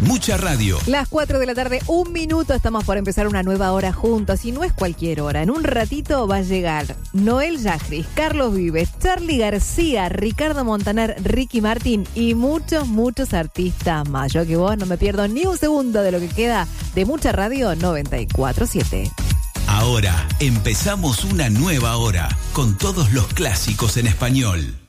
Mucha Radio. Las 4 de la tarde, 1 minuto, estamos por empezar una nueva hora juntos y no es cualquier hora. En un ratito va a llegar Noel Yajris, Carlos Vives, Charly García, Ricardo Montaner, Ricky Martin y muchos artistas más. Yo que vos no me pierdo ni un segundo de lo que queda de Mucha Radio 94.7. Ahora empezamos una nueva hora con todos los clásicos en español.